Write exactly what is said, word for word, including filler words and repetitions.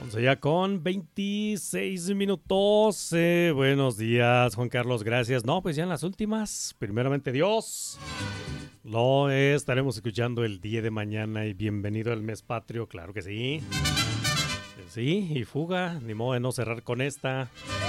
once ya con veintiséis minutos. Eh, buenos días, Juan Carlos, gracias. No, pues ya en las últimas, primeramente Dios, lo estaremos escuchando el día de mañana y bienvenido al mes patrio, claro que sí. Sí, y fuga, ni modo de no cerrar con esta.